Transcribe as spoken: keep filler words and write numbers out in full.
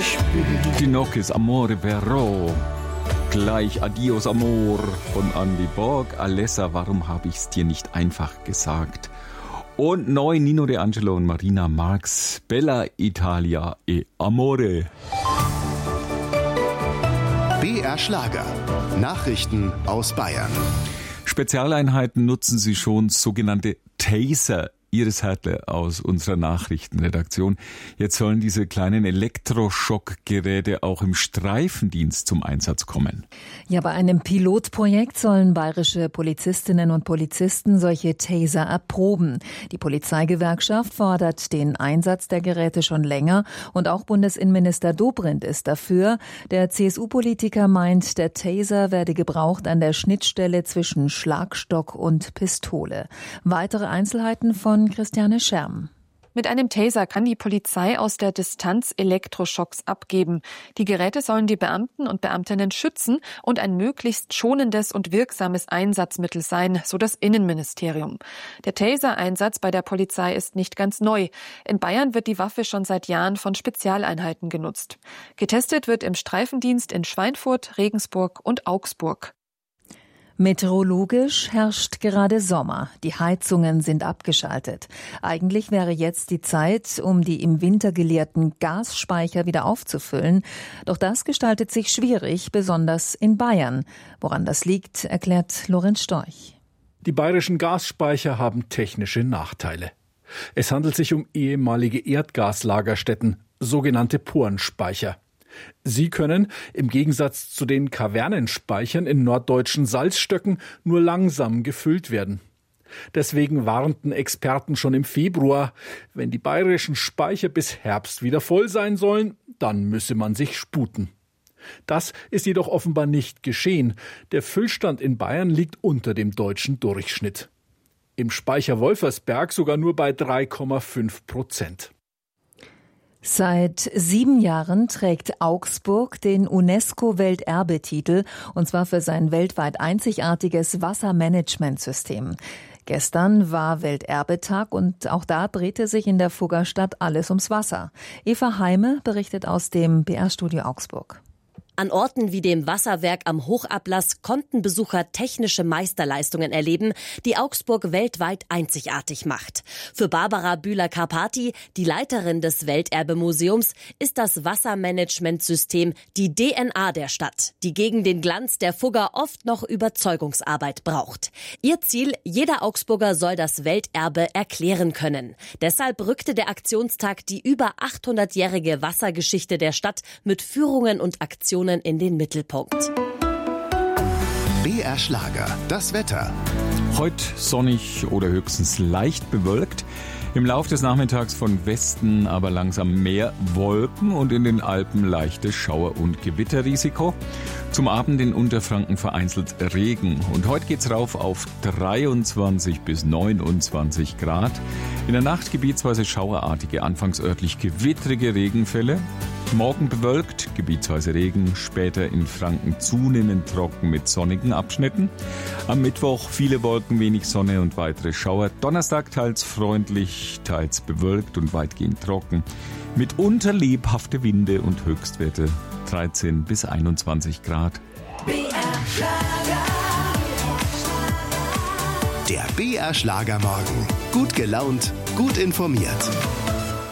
Ich bin Tinokis Amore Vero. Gleich Adios Amor von Andy Borg. Alessa, warum habe ich's dir nicht einfach gesagt? Und neu Nino De Angelo und Marina Marx. Bella Italia e Amore. B R Schlager. Nachrichten aus Bayern. Spezialeinheiten nutzen sie schon, sogenannte Taser. Iris Hertle aus unserer Nachrichtenredaktion. Jetzt sollen diese kleinen Elektroschockgeräte auch im Streifendienst zum Einsatz kommen. Ja, bei einem Pilotprojekt sollen bayerische Polizistinnen und Polizisten solche Taser erproben. Die Polizeigewerkschaft fordert den Einsatz der Geräte schon länger und auch Bundesinnenminister Dobrindt ist dafür. Der C S U-Politiker meint, der Taser werde gebraucht an der Schnittstelle zwischen Schlagstock und Pistole. Weitere Einzelheiten von Christiane Scherm. Mit einem Taser kann die Polizei aus der Distanz Elektroschocks abgeben. Die Geräte sollen die Beamten und Beamtinnen schützen und ein möglichst schonendes und wirksames Einsatzmittel sein, so das Innenministerium. Der Taser-Einsatz bei der Polizei ist nicht ganz neu. In Bayern wird die Waffe schon seit Jahren von Spezialeinheiten genutzt. Getestet wird im Streifendienst in Schweinfurt, Regensburg und Augsburg. Meteorologisch herrscht gerade Sommer. Die Heizungen sind abgeschaltet. Eigentlich wäre jetzt die Zeit, um die im Winter geleerten Gasspeicher wieder aufzufüllen. Doch das gestaltet sich schwierig, besonders in Bayern. Woran das liegt, erklärt Lorenz Storch. Die bayerischen Gasspeicher haben technische Nachteile. Es handelt sich um ehemalige Erdgaslagerstätten, sogenannte Porenspeicher. Sie können, im Gegensatz zu den Kavernenspeichern in norddeutschen Salzstöcken, nur langsam gefüllt werden. Deswegen warnten Experten schon im Februar, wenn die bayerischen Speicher bis Herbst wieder voll sein sollen, dann müsse man sich sputen. Das ist jedoch offenbar nicht geschehen. Der Füllstand in Bayern liegt unter dem deutschen Durchschnitt. Im Speicher Wolfersberg sogar nur bei drei Komma fünf Prozent. Seit sieben Jahren trägt Augsburg den UNESCO-Welterbetitel, und zwar für sein weltweit einzigartiges Wassermanagementsystem. Gestern war Welterbetag und auch da drehte sich in der Fuggerstadt alles ums Wasser. Eva Heime berichtet aus dem B R-Studio Augsburg. An Orten wie dem Wasserwerk am Hochablass konnten Besucher technische Meisterleistungen erleben, die Augsburg weltweit einzigartig macht. Für Barbara Bühler-Karpati, die Leiterin des Welterbemuseums, ist das Wassermanagementsystem die D N A der Stadt, die gegen den Glanz der Fugger oft noch Überzeugungsarbeit braucht. Ihr Ziel, jeder Augsburger soll das Welterbe erklären können. Deshalb rückte der Aktionstag die über achthundertjährige Wassergeschichte der Stadt mit Führungen und Aktionen in den Mittelpunkt. B R Schlager, das Wetter. Heute sonnig oder höchstens leicht bewölkt. Im Laufe des Nachmittags von Westen aber langsam mehr Wolken und in den Alpen leichtes Schauer- und Gewitterrisiko. Zum Abend in Unterfranken vereinzelt Regen. Und heute geht's rauf auf dreiundzwanzig bis neunundzwanzig Grad. In der Nacht gebietsweise schauerartige, anfangs örtlich gewittrige Regenfälle. Morgen bewölkt, gebietsweise Regen, später in Franken zunehmend trocken mit sonnigen Abschnitten. Am Mittwoch viele Wolken, wenig Sonne und weitere Schauer. Donnerstag teils freundlich, teils bewölkt und weitgehend trocken. Mitunter lebhafte Winde und Höchstwerte dreizehn bis einundzwanzig Grad. B R Schlager. Der B R Schlager Morgen. Gut gelaunt, gut informiert.